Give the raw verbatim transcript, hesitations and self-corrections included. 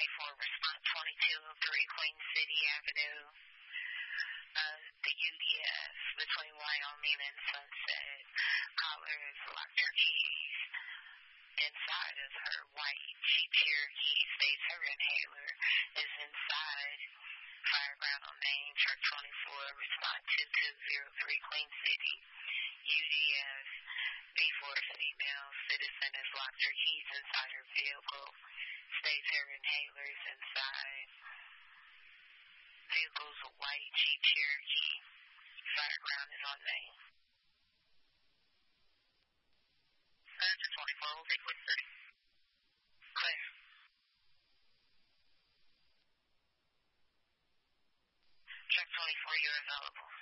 twenty-four, response twenty-two oh three Queen City Avenue. Uh, the U D S between Wyoming and Sunset. Caller has locked her keys inside of her white Jeep Cherokee. States her inhaler is inside. Fireground on Main, truck twenty-four, respond two two oh three Queen City. U D S, before a female citizen has locked her keys inside her vehicle. States her inhaler is inside. Vehicle's a white Jeep Cherokee. Fireground is on Main. Manager twenty-four, we'll take Queen City. Clear. Check twenty-four, you're available.